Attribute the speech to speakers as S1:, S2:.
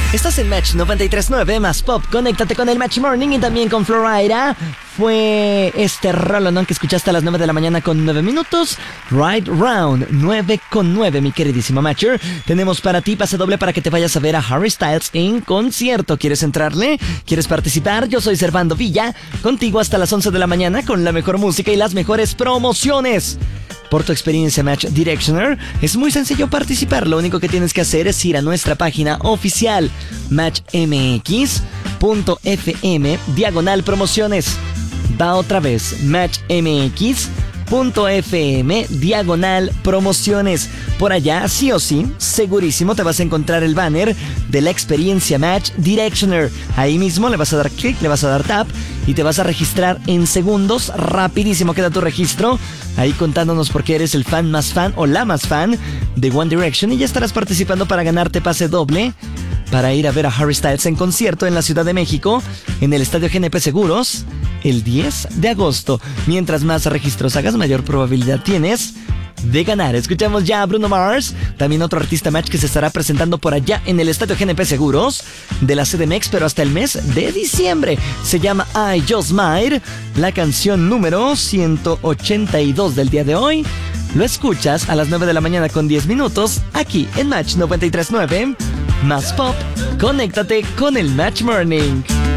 S1: Estás en Match 93.9 más Pop. Conéctate con el Match Morning y también con Florida. Fue este rolonón que escuchaste a las 9 de la mañana con 9 minutos. Right Round 9:9, mi queridísimo Matcher. Tenemos para ti pase doble para que te vayas a ver a Harry Styles en concierto. ¿Quieres entrarle? ¿Quieres participar? Yo soy Servando Villa, contigo hasta las 11 de la mañana con la mejor música y las mejores promociones. Por tu experiencia Match Directioner, es muy sencillo participar. Lo único que tienes que hacer es ir a nuestra página oficial, matchmx.fm/promociones. Va otra vez, matchmx.fm/promociones. Por allá, sí o sí, segurísimo te vas a encontrar el banner de la experiencia Match Directioner. Ahí mismo le vas a dar clic, le vas a dar tap y te vas a registrar en segundos. Rapidísimo queda tu registro, ahí contándonos por qué eres el fan más fan o la más fan de One Direction, y ya estarás participando para ganarte pase doble para ir a ver a Harry Styles en concierto en la Ciudad de México, en el Estadio GNP Seguros, el 10 de agosto. Mientras más registros hagas, mayor probabilidad tienes de ganar. Escuchamos ya a Bruno Mars, también otro artista Match que se estará presentando por allá en el Estadio GNP Seguros de la CDMX, pero hasta el mes de diciembre. Se llama I Just Might, la canción número 182 del día de hoy. Lo escuchas a las 9 de la mañana con 10 minutos, aquí en Match 93.9, más Pop. Conéctate con el Match Morning.